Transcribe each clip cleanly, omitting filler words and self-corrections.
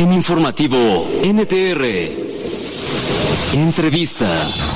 En Informativo NTR. Entrevista.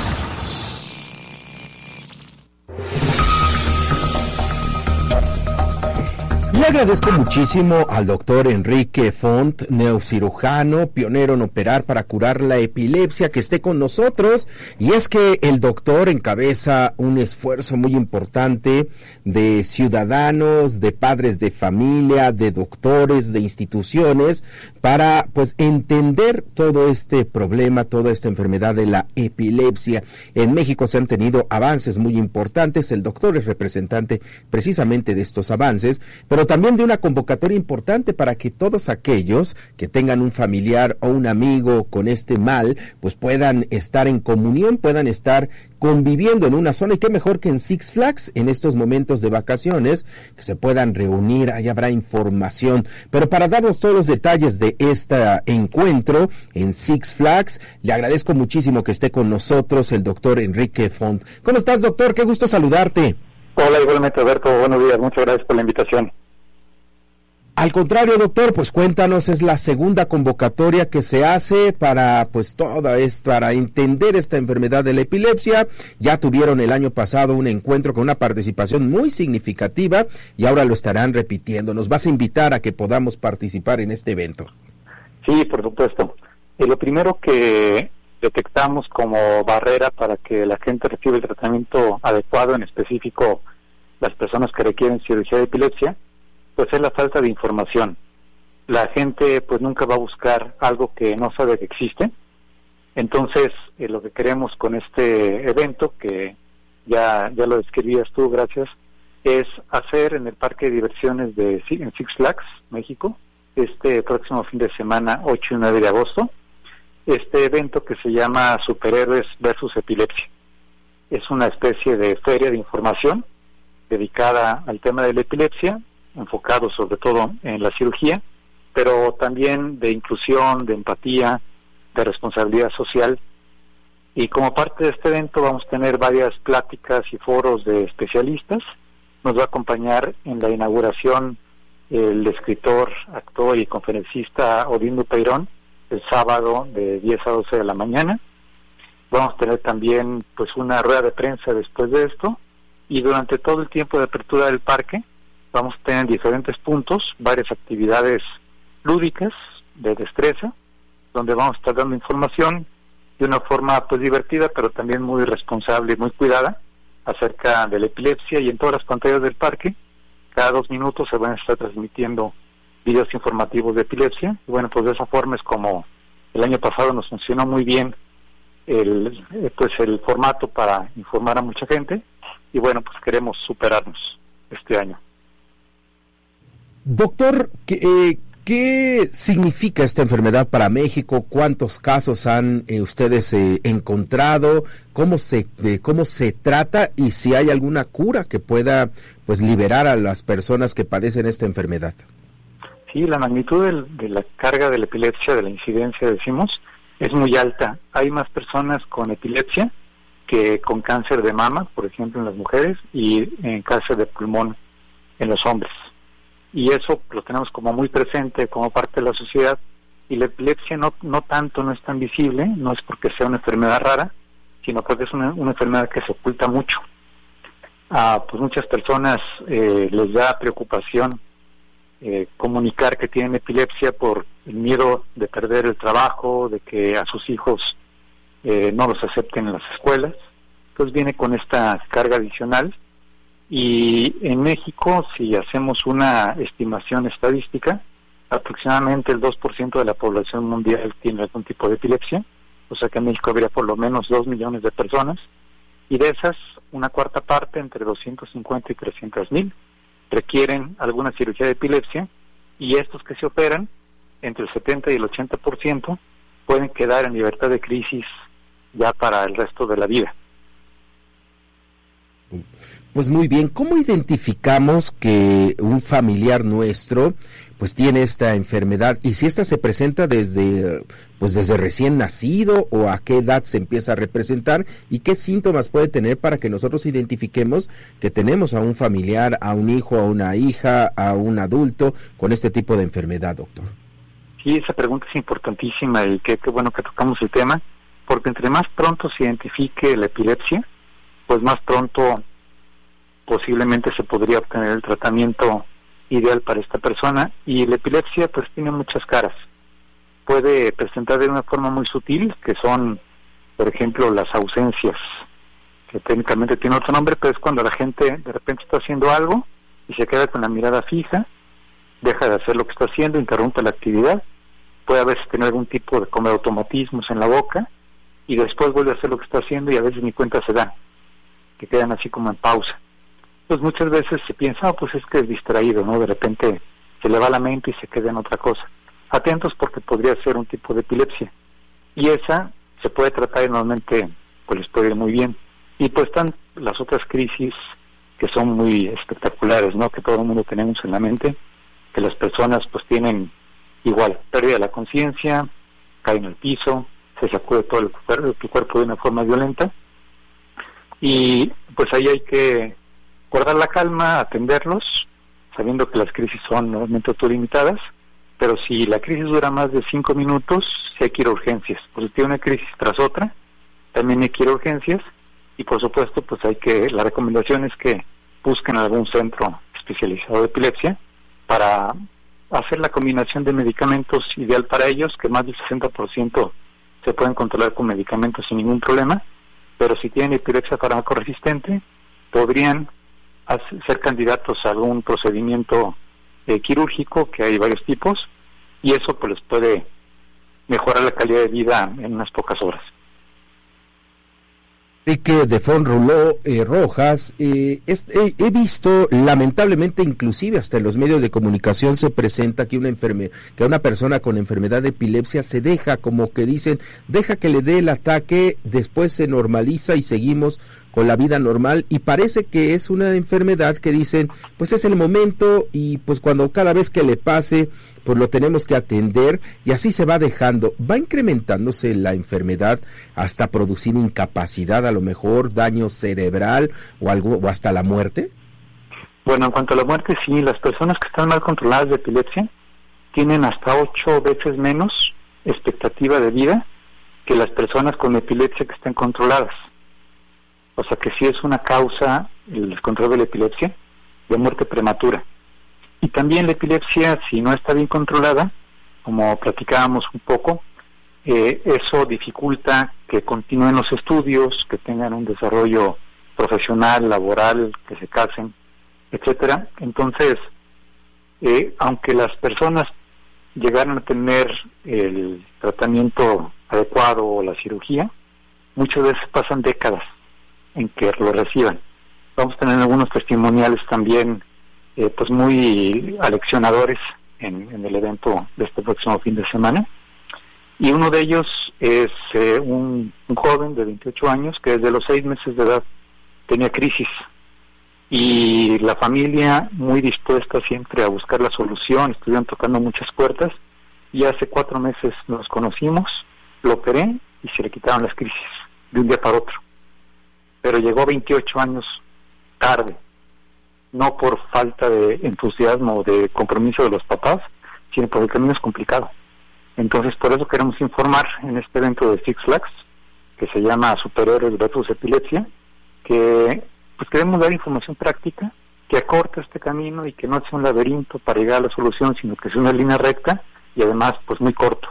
Le agradezco muchísimo al doctor Enrique Font, neurocirujano, pionero en operar para curar la epilepsia, que esté con nosotros. Y es que el doctor encabeza un esfuerzo muy importante de ciudadanos, de padres de familia, de doctores, de instituciones, para pues entender todo este problema, toda esta enfermedad de la epilepsia. En México se han tenido avances muy importantes. El doctor es representante precisamente de estos avances, pero también de una convocatoria importante para que todos aquellos que tengan un familiar o un amigo con este mal, pues puedan estar en comunión, puedan estar conviviendo en una zona, y qué mejor que en Six Flags en estos momentos de vacaciones, que se puedan reunir, ahí habrá información. Pero para darnos todos los detalles de este encuentro en Six Flags, le agradezco muchísimo que esté con nosotros el doctor Enrique Font. ¿Cómo estás, doctor? Qué gusto saludarte. Hola, igualmente, Alberto, buenos días, muchas gracias por la invitación. Al contrario, doctor, pues cuéntanos, es la segunda convocatoria que se hace para pues toda esto, para entender esta enfermedad de la epilepsia. Ya tuvieron el año pasado un encuentro con una participación muy significativa y ahora lo estarán repitiendo. ¿Nos vas a invitar a que podamos participar en este evento? Sí, por supuesto. Lo primero que detectamos como barrera para que la gente reciba el tratamiento adecuado, en específico las personas que requieren cirugía de epilepsia, pues es la falta de información. La gente pues nunca va a buscar algo que no sabe que existe. Entonces, lo que queremos con este evento, que ya lo describías tú, gracias, es hacer en el parque de diversiones en Six Flags, México, este próximo fin de semana, 8 y 9 de agosto, este evento que se llama Superhéroes versus Epilepsia. Es una especie de feria de información dedicada al tema de la epilepsia, enfocado sobre todo en la cirugía, pero también de inclusión, de empatía, de responsabilidad social. Y como parte de este evento vamos a tener varias pláticas y foros de especialistas. Nos va a acompañar en la inauguración el escritor, actor y conferencista Odindo Peirón, el sábado de 10 a 12 de la mañana. Vamos a tener también pues una rueda de prensa después de esto, y durante todo el tiempo de apertura del parque vamos a tener en diferentes puntos varias actividades lúdicas de destreza, donde vamos a estar dando información de una forma pues divertida, pero también muy responsable y muy cuidada acerca de la epilepsia. Y en todas las pantallas del parque, cada 2 minutos se van a estar transmitiendo videos informativos de epilepsia. Y bueno, pues de esa forma es como el año pasado nos funcionó muy bien el formato para informar a mucha gente, y bueno, pues queremos superarnos este año. Doctor, ¿qué significa esta enfermedad para México? ¿Cuántos casos han ustedes encontrado? ¿Cómo se trata? Y si hay alguna cura que pueda pues liberar a las personas que padecen esta enfermedad. Sí, la magnitud de la carga de la epilepsia, de la incidencia, decimos, es muy alta. Hay más personas con epilepsia que con cáncer de mama, por ejemplo, en las mujeres, y en cáncer de pulmón en los hombres. Y eso lo tenemos como muy presente como parte de la sociedad. Y la epilepsia no es tan visible, no es porque sea una enfermedad rara, sino porque es una enfermedad que se oculta mucho. Pues muchas personas les da preocupación comunicar que tienen epilepsia por el miedo de perder el trabajo, de que a sus hijos no los acepten en las escuelas. Entonces viene con esta carga adicional. Y en México, si hacemos una estimación estadística, aproximadamente el 2% de la población mundial tiene algún tipo de epilepsia, o sea que en México habría por lo menos 2 millones de personas, y de esas, una cuarta parte, entre 250 y 300 mil, requieren alguna cirugía de epilepsia, y estos que se operan, entre el 70 y el 80%, pueden quedar en libertad de crisis ya para el resto de la vida. Pues muy bien, ¿cómo identificamos que un familiar nuestro pues tiene esta enfermedad? Y si esta se presenta desde recién nacido, o a qué edad se empieza a representar, y qué síntomas puede tener para que nosotros identifiquemos que tenemos a un familiar, a un hijo, a una hija, a un adulto con este tipo de enfermedad, doctor. sí, esa pregunta es importantísima y qué bueno que tocamos el tema, porque entre más pronto se identifique la epilepsia, pues más pronto posiblemente se podría obtener el tratamiento ideal para esta persona. Y la epilepsia pues tiene muchas caras. Puede presentar de una forma muy sutil, que son, por ejemplo, las ausencias, que técnicamente tiene otro nombre, pero es cuando la gente de repente está haciendo algo y se queda con la mirada fija, deja de hacer lo que está haciendo, interrumpe la actividad, puede a veces tener algún tipo de como automatismos en la boca, y después vuelve a hacer lo que está haciendo y a veces ni cuenta se dan, que quedan así como en pausa. Pues muchas veces se piensa, pues es que es distraído, ¿no? De repente se le va la mente y se queda en otra cosa. Atentos, porque podría ser un tipo de epilepsia. Y esa se puede tratar y normalmente pues les puede ir muy bien. Y pues están las otras crisis que son muy espectaculares, ¿no? Que todo el mundo tenemos en la mente, que las personas pues tienen igual pérdida de la conciencia, caen al piso, se sacude todo el cuerpo de una forma violenta, y pues ahí hay que guardar la calma, atenderlos, sabiendo que las crisis son normalmente autolimitadas, pero si la crisis dura más de 5 minutos, sí hay que ir a urgencias. Pues si tiene una crisis tras otra, también hay que ir a urgencias, y por supuesto pues la recomendación es que busquen algún centro especializado de epilepsia para hacer la combinación de medicamentos ideal para ellos, que más del 60% se pueden controlar con medicamentos sin ningún problema, pero si tienen epilepsia farmacoresistente, podrían ser candidatos a algún procedimiento quirúrgico, que hay varios tipos, y eso pues les puede mejorar la calidad de vida en unas pocas horas. Enrique de Font Rojas, he visto lamentablemente, inclusive hasta en los medios de comunicación se presenta que una persona con enfermedad de epilepsia se deja, como que dicen, deja que le dé el ataque, después se normaliza y seguimos con la vida normal, y parece que es una enfermedad que dicen, pues es el momento, y pues cada vez que le pase, pues lo tenemos que atender, y así se va dejando. ¿Va incrementándose la enfermedad hasta producir incapacidad, a lo mejor daño cerebral o hasta la muerte? Bueno, en cuanto a la muerte, sí, las personas que están mal controladas de epilepsia tienen hasta 8 veces menos expectativa de vida que las personas con epilepsia que están controladas. O sea que sí es una causa, el descontrol de la epilepsia, de muerte prematura. Y también la epilepsia, si no está bien controlada, como platicábamos un poco, eso dificulta que continúen los estudios, que tengan un desarrollo profesional, laboral, que se casen, etcétera. Entonces, aunque las personas llegaran a tener el tratamiento adecuado o la cirugía, muchas veces pasan décadas en que lo reciban. Vamos a tener algunos testimoniales también pues muy aleccionadores en el evento de este próximo fin de semana, y uno de ellos es un joven de 28 años que desde los 6 meses de edad tenía crisis, y la familia muy dispuesta siempre a buscar la solución, estuvieron tocando muchas puertas, y hace 4 meses nos conocimos, lo operé y se le quitaron las crisis de un día para otro. Pero llegó 28 años tarde, no por falta de entusiasmo o de compromiso de los papás, sino porque el camino es complicado. Entonces, por eso queremos informar en este evento de Six Flags, que se llama Superhéroes versus Epilepsia, que pues queremos dar información práctica que acorta este camino y que no sea un laberinto para llegar a la solución, sino que sea una línea recta y además pues muy corto.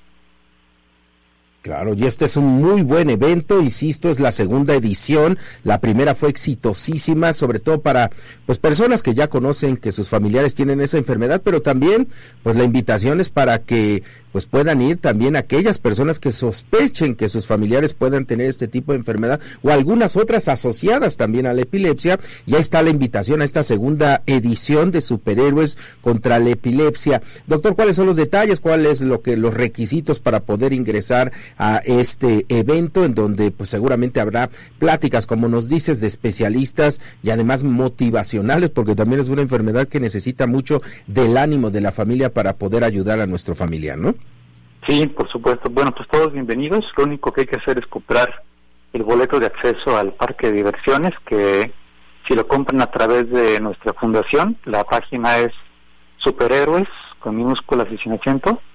Claro, y este es un muy buen evento, insisto, es la segunda edición, la primera fue exitosísima, sobre todo para pues personas que ya conocen que sus familiares tienen esa enfermedad, pero también pues la invitación es para que pues puedan ir también aquellas personas que sospechen que sus familiares puedan tener este tipo de enfermedad o algunas otras asociadas también a la epilepsia, y ahí está la invitación a esta segunda edición de Superhéroes contra la Epilepsia. Doctor, ¿cuáles son los detalles? ¿Cuáles los requisitos para poder ingresar a este evento, en donde pues seguramente habrá pláticas, como nos dices, de especialistas y además motivacionales, porque también es una enfermedad que necesita mucho del ánimo de la familia para poder ayudar a nuestro familiar, ¿no? Sí, por supuesto. Bueno, pues todos bienvenidos. Lo único que hay que hacer es comprar el boleto de acceso al parque de diversiones, que si lo compran a través de nuestra fundación, la página es Superhéroes, con minúsculas y sin acento,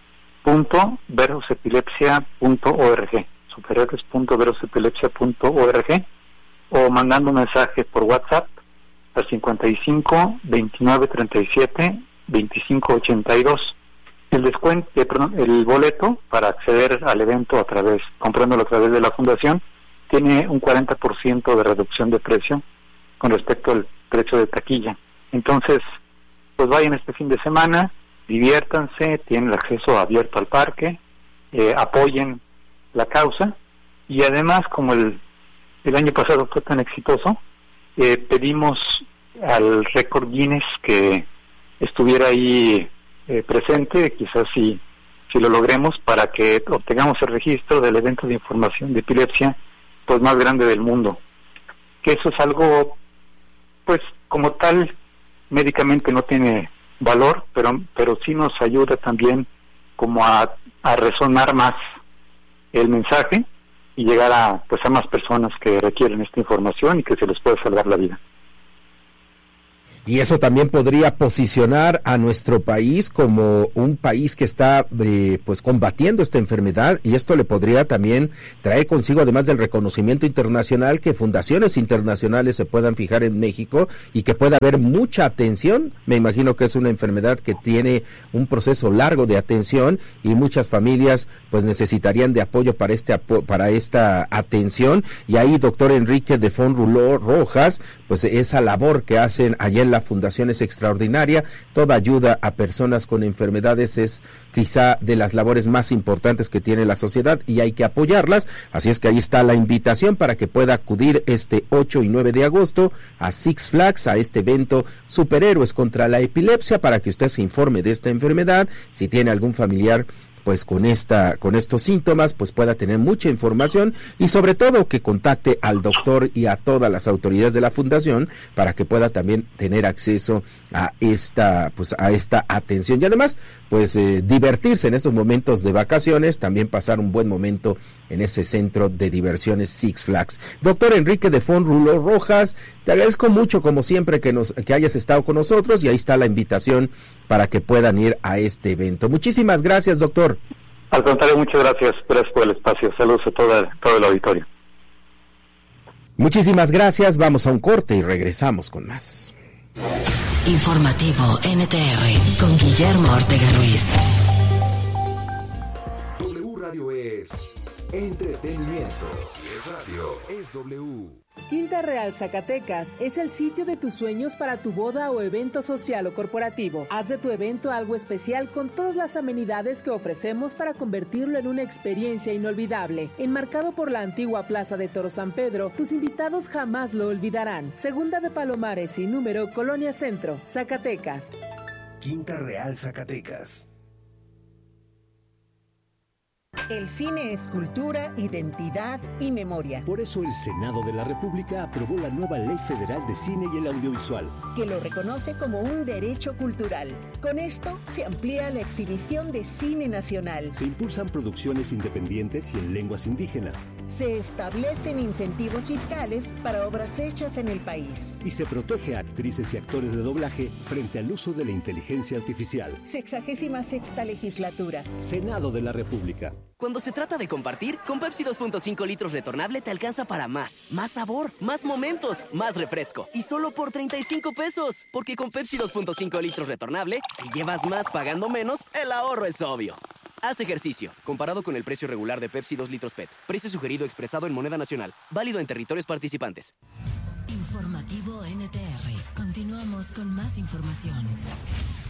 superiores.verusepilepsia.org, o mandando un mensaje por WhatsApp al 55 29 37 25 82. El boleto para acceder al evento comprándolo a través de la fundación, tiene un 40% de reducción de precio con respecto al precio de taquilla. Entonces, pues vayan este fin de semana, diviértanse, tienen el acceso abierto al parque, apoyen la causa, y además, como el año pasado fue tan exitoso, pedimos al récord Guinness que estuviera ahí presente, quizás si lo logremos, para que obtengamos el registro del evento de información de epilepsia pues más grande del mundo. Que eso es algo, pues como tal, médicamente no tiene valor, pero sí nos ayuda también como a resonar más el mensaje y llegar a más personas que requieren esta información y que se les puede salvar la vida. Y eso también podría posicionar a nuestro país como un país que está pues combatiendo esta enfermedad, y esto le podría también traer consigo, además del reconocimiento internacional, que fundaciones internacionales se puedan fijar en México y que pueda haber mucha atención. Me imagino que es una enfermedad que tiene un proceso largo de atención y muchas familias pues necesitarían de apoyo para esta atención, y ahí, doctor Enrique de Font Rojas, pues esa labor que hacen allá en la fundación es extraordinaria. Toda ayuda a personas con enfermedades es quizá de las labores más importantes que tiene la sociedad y hay que apoyarlas. Así es que ahí está la invitación para que pueda acudir este 8 y 9 de agosto a Six Flags, a este evento Superhéroes contra la Epilepsia, para que usted se informe de esta enfermedad. Si tiene algún familiar pues con estos síntomas, pues pueda tener mucha información, y sobre todo que contacte al doctor y a todas las autoridades de la fundación para que pueda también tener acceso a esta atención, y además pues divertirse en estos momentos de vacaciones, también pasar un buen momento en ese centro de diversiones Six Flags. Doctor Enrique de Font Rojas, te agradezco mucho como siempre que hayas estado con nosotros, y ahí está la invitación para que puedan ir a este evento. Muchísimas gracias, doctor. Al contrario, muchas gracias por el espacio. Saludos a todo el auditorio. Muchísimas gracias, vamos a un corte y regresamos con más. Informativo NTR con Guillermo Ortega Ruiz. W Radio es entretenimiento. Si es radio, es W. Quinta Real Zacatecas es el sitio de tus sueños para tu boda o evento social o corporativo. Haz de tu evento algo especial con todas las amenidades que ofrecemos para convertirlo en una experiencia inolvidable. Enmarcado por la antigua Plaza de Toro San Pedro, tus invitados jamás lo olvidarán. Segunda de Palomares y número Colonia Centro, Zacatecas. Quinta Real Zacatecas. El cine es cultura, identidad y memoria. Por eso el Senado de la República aprobó la nueva Ley Federal de Cine y el Audiovisual, que lo reconoce como un derecho cultural. Con esto se amplía la exhibición de cine nacional. Se impulsan producciones independientes y en lenguas indígenas. Se establecen incentivos fiscales para obras hechas en el país. Y se protege a actrices y actores de doblaje frente al uso de la inteligencia artificial. 66ª legislatura. Senado de la República. Cuando se trata de compartir, con Pepsi 2.5 litros retornable te alcanza para más. Más sabor, más momentos, más refresco. Y solo por 35 pesos. Porque con Pepsi 2.5 litros retornable, si llevas más pagando menos, el ahorro es obvio. Haz ejercicio. Comparado con el precio regular de Pepsi 2 litros PET. Precio sugerido expresado en moneda nacional. Válido en territorios participantes. Informativo NTR. Continuamos con más información.